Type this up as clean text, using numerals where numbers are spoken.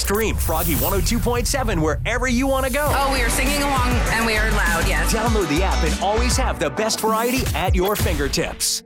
Stream Froggy 102.7 wherever you want to go. Oh, we are singing along and we are loud, yes. Download the app and always have the best variety at your fingertips.